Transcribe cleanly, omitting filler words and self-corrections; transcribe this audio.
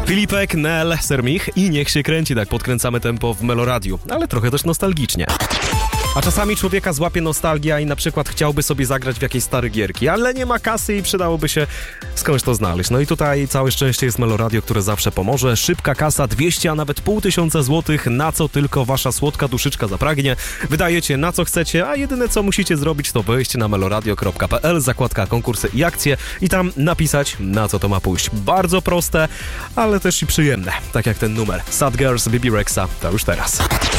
Filipek, Nel, Sermich i niech się kręci, tak podkręcamy tempo w Meloradiu, ale trochę też nostalgicznie. A czasami człowieka złapie nostalgia i na przykład chciałby sobie zagrać w jakieś stare gierki, ale nie ma kasy i przydałoby się skądś to znaleźć. No i tutaj całe szczęście jest Meloradio, które zawsze pomoże. Szybka kasa, 200, a nawet 500 złotych, na co tylko wasza słodka duszyczka zapragnie. Wydajecie na co chcecie, a jedyne co musicie zrobić to wejść na meloradio.pl, zakładka konkursy i akcje i tam napisać na co to ma pójść. Bardzo proste, ale też i przyjemne, tak jak ten numer. Sad Girls, Bibi Rexa, to już teraz.